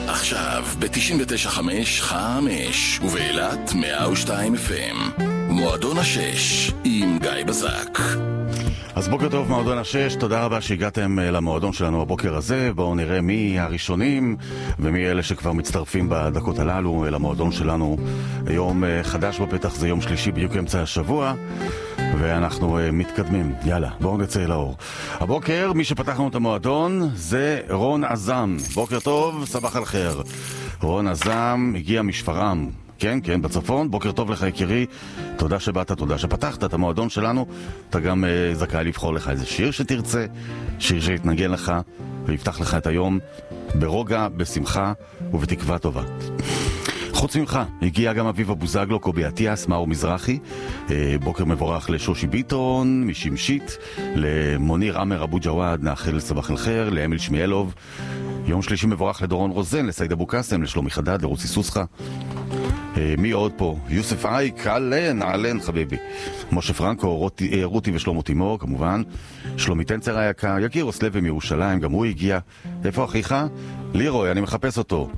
עכשיו ב-99.5 ובאילת 102 FM. מועדון השש עם גיא בזק. אז בוקר טוב מועדון השש, תודה רבה שהגעתם למועדון שלנו הבוקר הזה. בואו נראה מי הראשונים ומי אלה שכבר מצטרפים בדקות הללו אל המועדון שלנו. יום חדש בפתח, זה יום שלישי בדיוק אמצע השבוע ואנחנו מתקדמים. יאללה, בואו נצא אל האור. הבוקר מי שפתח לנו את המועדון זה רון עזם. בוקר טוב, סבח אל חיר. רון עזם הגיע משפרעם, כן, בצפון. בוקר טוב לך יקירי, תודה שבאת, תודה שפתחת את המועדון שלנו. אתה גם זכאי לבחור לך איזה שיר שתרצה, שיר שיתנגן לך ויפתח לך את היום ברוגע, בשמחה ובתקווה טובה. חוץ ממך הגיע גם אביב אבוזגלו, קובי עטיאס, מאור מזרחי. בוקר מבורך לשושי ביטון משמשית, למוניר עמר אבו ג'וואד, נאחל סבח אל חיר, לאמיל שמיאלוב. יום שלישי מבורך לדורון רוזן, לסייד אבו קאסם, לשלומי חדד, לרוסי סוסחה. מי עוד פה? יוסף אייק, אהלן חביבי. משה פרנקו, רותי ושלמה תימור כמובן. שלומי טנצר היקר, יקיר אוסלב מירושלים, גם הוא הגיע. איפה אחיך? לירוי, אני מחפש אותו.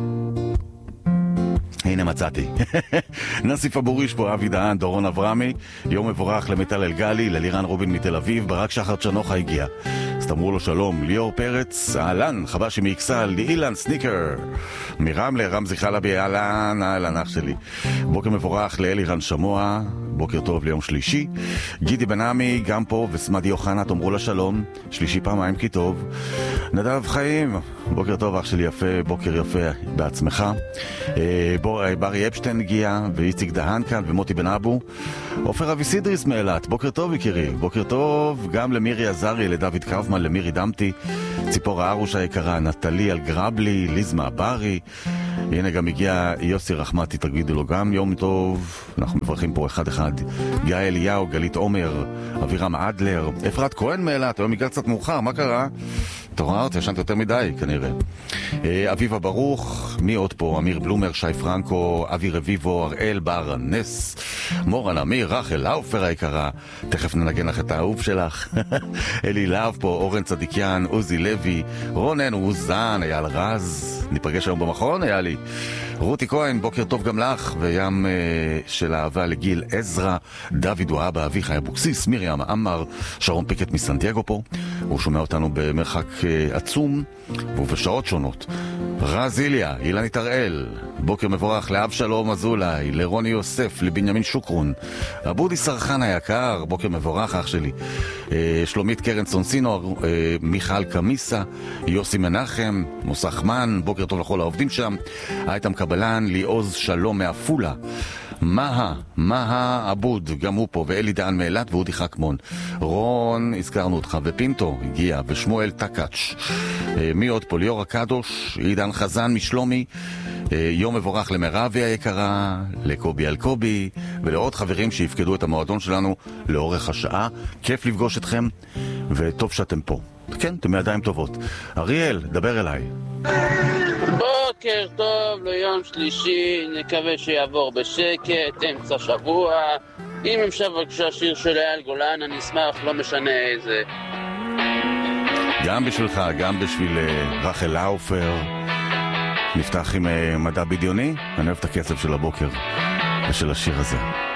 הנה מצאתי. נסיף אבוריש פה, אבי דהן, דורון אברמי. יום מבורך למיטל אלגלי, ללירן רובין מתל אביב, ברק שחר צ'נוחה הגיע. אז תאמרו לו שלום. ליאור פרץ, אהלן, חבשי מאיקסל, אילן סניקר. מרמלה, רמזי חלבי, אהלן אח שלי. בוקר מבורך לאלירן שמוע, בוקר טוב ליום שלישי. גידי בנעמי, גם פה, וסמדי יוחנה, תאמרו לה שלום. שלישי פעמיים כי טוב. נדב חיים, בוקר טוב אח שלי יפה, בוקר יפה בעצמך. ברי אפשטיין הגיע, ואיציק דהן כאן, ומוטי בן אבו. עופר אבי סידריס מאילת, בוקר טוב יקירי. בוקר טוב גם למירי עזרי, לדוד קרפמן, למירי דמתי, ציפורה ארוש היקרה, נטלי אלגרבלי, ליזמה ברי. הנה גם הגיע יוסי רחמתי, תגידו לו גם יום טוב. אנחנו מברכים פה אחד אחד. גיא אליהו, גלית עומר, אבירם אדלר, אפרת כהן מאילת, היום הגעת קצת מאוחר, מה קרה? תוררת, ישנת יותר מדי כנראה. אביבה ברוך, מי עוד פה? אמיר בלומר, שי פרנקו, אבי רביבו, אראל בר נס, מורן אמיר, רחל לאופר היקרה, תכף ננגן לך את האהוב שלך. אלי להב פה, אורן צדיקיאן, עוזי לוי, רונן אוזן, אייל רז, ניפגש היום במכון, היה לי. רותי כהן, בוקר טוב גם לך, וים של אהבה לגיל עזרא, דוד וואבה, אביחי אבוקסיס, מרים אמר, שרון פיקט מסנטיאגו פה, הוא שומע אותנו במרחק עצום ובשעות שונות. רז איליה, אילנית הראל, בוקר מבורך לאב שלום אזולאי, לרוני יוסף, לבנימין שוקרון, אבודי סרחן היקר, בוקר מבורך אח שלי. שלומית קרן סונסינו, מיכל קמיסה, יוסי מנחם, מוסחמן, בוקר טוב לכל העובדים שם. הייתם קבלן, ליעוז שלום מאפולה, מה אבוד, גם הוא פה, ואלי דהן מאילת ואודי חכמון. רון, הזכרנו אותך, ופינטו הגיע, ושמואל טקאץ'. מי עוד פה? ליאור הקדוש, עידן חזן משלומי. יום מבורך למרבי היקרה, לקובי אלקובי, ולעוד חברים שיפקדו את המועדון שלנו לאורך השעה. כיף לפגוש אתכם, וטוב שאתם פה. כן, אתם ידיים טובות. אריאל, דבר אליי. בוקר טוב ליום שלישי, נקווה שיעבור בשקט, אמצע שבוע. אם אפשר בבקשה שיר של אייל גולן, אני אשמח, לא משנה איזה. גם בשבילך, גם בשביל רחל לאופר. נפתח עם מדע בדיוני, אני אוהב את הקצב של הבוקר ושל השיר הזה.